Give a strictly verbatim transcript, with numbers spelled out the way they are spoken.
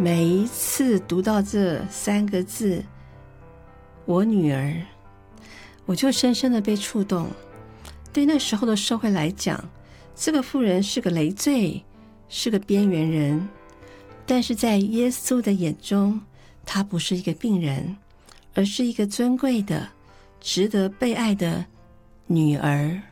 每一次读到这三个字，我女儿，我就深深的被触动。对那时候的社会来讲，这个妇人是个累赘，是个边缘人，但是在耶稣的眼中，她不是一个病人，而是一个尊贵的、值得被爱的女儿。